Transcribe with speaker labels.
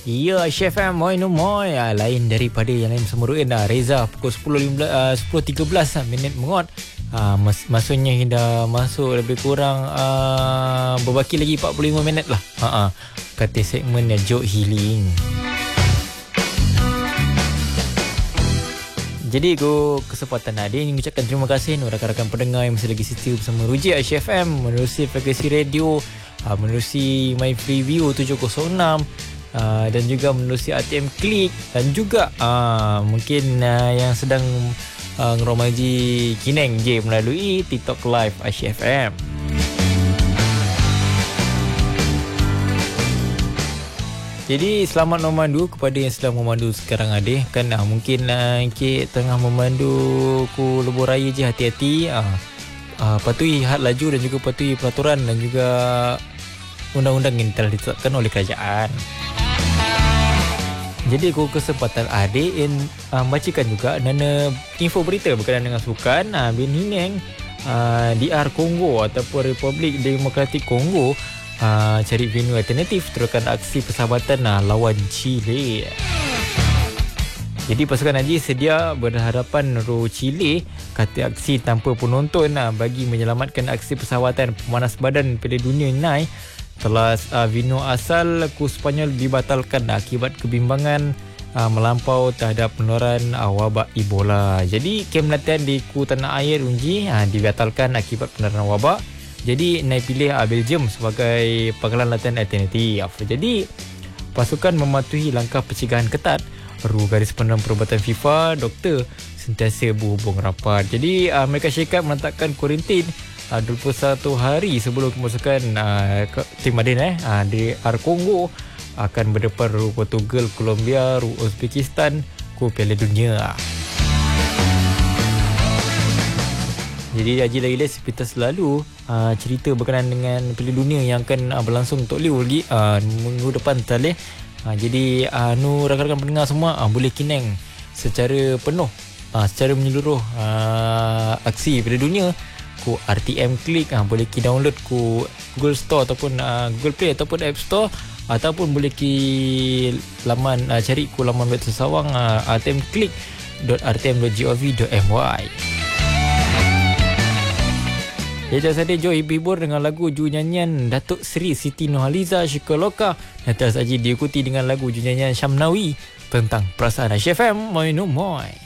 Speaker 1: Ya, Chef M, moi no moi. Lain daripada yang lain semeruin dah. Reza pukul 10.13 minit mengot. Maksudnya dah masuk lebih kurang berbaki lagi 45 minit lah. Kata segmen Joke Healing. Jadi kesempatan ini mengucapkan terima kasih rakan-rakan pendengar yang masih lagi setia bersama Ruji Chef M menerusi frekuensi radio, menerusi My Freeview 706. Dan juga menerusi RTM Klik dan juga mungkin yang sedang ngeromaji Kineng je melalui TikTok Live ICFM. Jadi selamat memandu kepada yang sedang memandu sekarang kan mungkin Kek tengah memandu ku lebuh raya je, hati-hati. Patuhi had laju dan juga patuhi peraturan dan juga undang-undang yang telah ditetapkan oleh kerajaan. Jadi kesempatan adik bacakan juga nana info berita berkenaan dengan sukan Bin Hineng DR Kongo ataupun Republik Demokratik Kongo cari venue alternatif teruskan aksi persahabatan lawan Chile. Jadi pasukan Haji sedia berhadapan Chile kata aksi tanpa penonton bagi menyelamatkan aksi persahabatan pemanas badan Piala Dunia ini. Telah venue asal ku Spanyol dibatalkan akibat kebimbangan melampau terhadap penularan wabak Ebola. Jadi kem latihan di ku tanah air Unji dibatalkan akibat penularan wabak. Jadi naik pilih Belgium sebagai pangkalan latihan alternatif. Jadi pasukan mematuhi langkah pencegahan ketat. Garis pendam perubatan FIFA, doktor sentiasa berhubung rapat. Jadi Amerika Syarikat menetapkan kuarantin 21 hari sebelum kemasukan tim Madin di R Kongo akan berdepan Portugal, Colombia, Uzbekistan ke Piala Dunia. Jadi Haji Laila seperti selalu cerita berkenaan dengan Piala Dunia yang akan berlangsung untuk lagi minggu depan talih. Jadi rakan-rakan pendengar semua boleh kineng secara penuh, secara menyeluruh aksi Piala Dunia ku RTM Klik. Boleh ki download ku Google Store ataupun Google Play ataupun App Store, ataupun boleh ki laman cari ku laman web sesawang rtmklik.rtm.gov.my. Jadi saja Joy hibur dengan lagu ju nyanyian Datuk Seri Siti Nurhaliza Shikoloka. Nanti saja diikuti dengan lagu ju nyanyian Syamnawi tentang perasaan. Chef M, moi no moi.